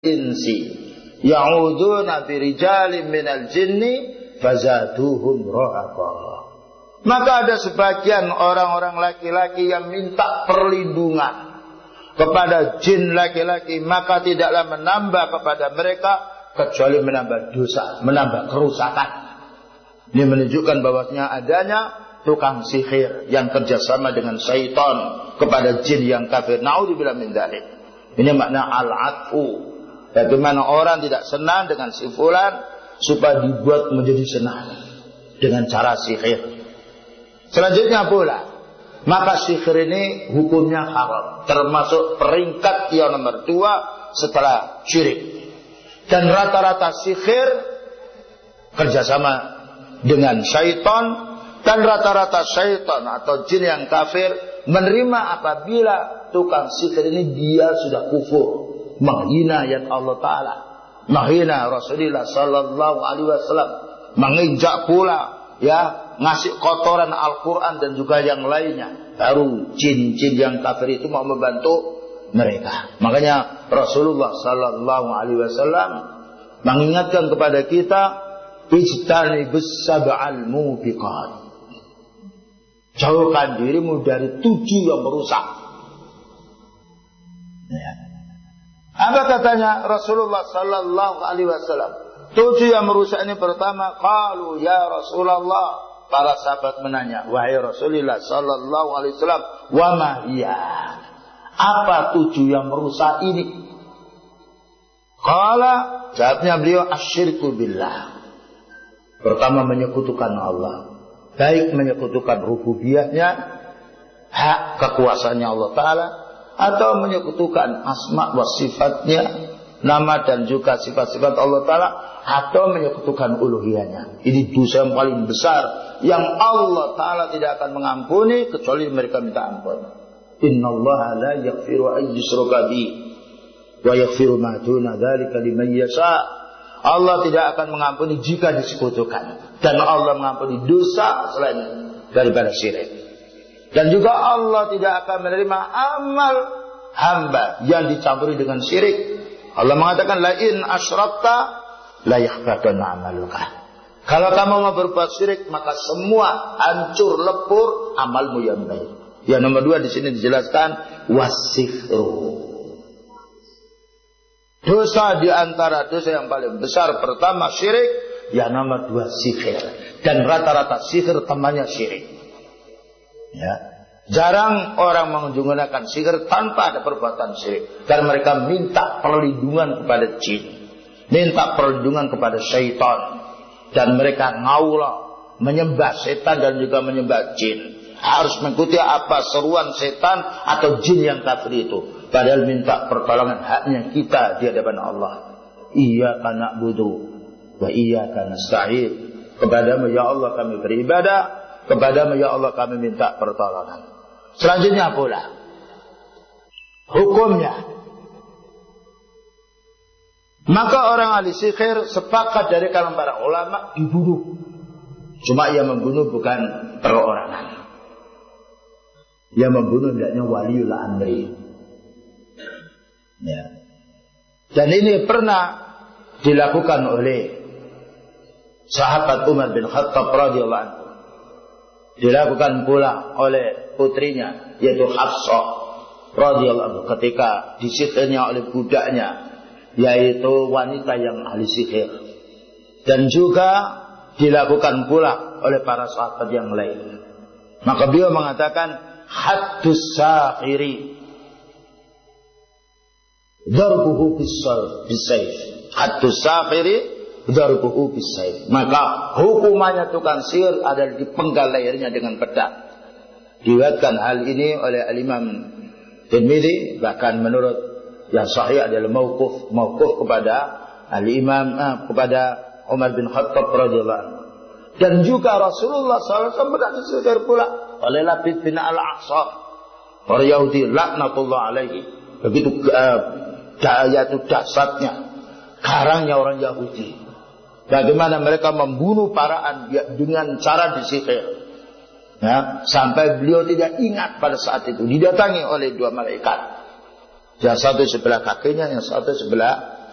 insi ya'uduna birijalin minal jinni fazaduhum rahaqa. Maka ada sebagian orang-orang laki-laki yang minta perlindungan kepada jin laki-laki, maka tidaklah menambah kepada mereka kecuali menambah dosa, menambah kerusakan. Ini menunjukkan bahwasanya adanya tukang sihir yang kerjasama dengan syaitan kepada jin yang kafir. Naudzubillah min dzalik. Ini makna al-atfu. Bagaimana orang tidak senang dengan si fulan supaya dibuat menjadi senang dengan cara sihir. Selanjutnya pula, maka sihir ini hukumnya haram, termasuk peringkat yang nomor 2 setelah syirik. Dan rata-rata sihir kerjasama dengan syaitan, dan rata-rata syaitan atau jin yang kafir menerima apabila tukang sihir ini dia sudah kufur, menghina ayat Allah Ta'ala, menghina Rasulullah Sallallahu Alaihi Wasallam, menginjak pula ngasih kotoran Al-Quran dan juga yang lainnya. Baru jin-jin yang kafir itu mau membantu mereka. Makanya Rasulullah Sallallahu Alaihi Wasallam mengingatkan kepada kita, ijtanibus sab'al mubiqat. Jauhkan dirimu dari 7 yang merusak. Apa katanya Rasulullah Sallallahu Alaihi Wasallam? 7 yang merusak ini pertama, qalu ya Rasulullah. Para sahabat menanya, wahai Rasulullah Sallallahu Alaihi Wasallam, wa ma hiya? Apa 7 yang merusak ini? Qala, jawabnya beliau, asyirku billah. Pertama, menyekutukan Allah. Baik menyekutukan rububiyahnya, hak kekuasaannya Allah Ta'ala, atau menyekutukan asma wa sifatnya, nama dan juga sifat-sifat Allah Ta'ala, atau menyekutukan uluhiyahnya. Ini dosa yang paling besar yang Allah Ta'ala tidak akan mengampuni kecuali mereka minta ampun. Innallaha la yaghfiru an yushraka bihi wa yaghfiru ma duna dzalika liman yasha. Allah tidak akan mengampuni jika disekutukan, dan Allah mengampuni dosa selain daripada syirik. Dan juga Allah tidak akan menerima amal hamba yang dicampuri dengan syirik. Allah mengatakan, la in asyrakta la yahbatanna amaluka. Kalau kamu mau berbuat syirik, maka semua hancur lebur amalmu yang baik. Yang nomor 2 di sini dijelaskan wasihru. Dosa di antara dosa yang paling besar pertama syirik, yang nomor 2 sihir. Dan rata-rata sihir temannya syirik. Ya. Jarang orang menggunakan sihir tanpa ada perbuatan syirik. Dan mereka minta perlindungan kepada jin, minta perlindungan kepada syaitan, dan mereka ngaulah menyembah setan dan juga menyembah jin. Harus mengikuti apa seruan setan atau jin yang kafir itu. Padahal minta pertolongan haknya kita di hadapan Allah. Iyyaka na'budu wa iyyaka nasta'in. Kepadamu ya Allah kami beribadah, kepadamu ya Allah kami minta pertolongan. Selanjutnya pula hukumnya, maka orang ahli sihir sepakat dari kalangan para ulama dibunuh. Cuma yang membunuh bukan perorangan. Yang membunuh hendaknya waliul amri. Ya. Dan ini pernah dilakukan oleh sahabat Umar bin Khattab radhiyallahu anhu. Dilakukan pula oleh putrinya yaitu Hafsah radhiyallahu anhu ketika disihirnya oleh budaknya yaitu wanita yang ahli sihir. Dan juga dilakukan pula oleh para sahabat yang lain. Maka beliau mengatakan haddus sahiri darbuhu bisayf. Haddus sahiri darbuhu bisayf. Maka hukumannya tukang sihir adalah dipenggal lehernya dengan pedang. Diriwayatkan hal ini oleh Al-Imam Tirmidzi, bahkan menurut yang sahih adalah mauquf kepada Al-Imam kepada Umar bin Khattab radhiyallahu anhu. Dan juga Rasulullah SAW pernah disihir pula oleh Labid bin Al-A'sam, orang Yahudi laknatullah alaihi. Begitu dayatu dahsyatnya karangnya orang Yahudi. Bagaimana mereka membunuh para anbiya dengan cara disihir. Ya, sampai beliau tidak ingat pada saat itu didatangi oleh 2 malaikat. Yang satu sebelah kakinya, yang satu sebelah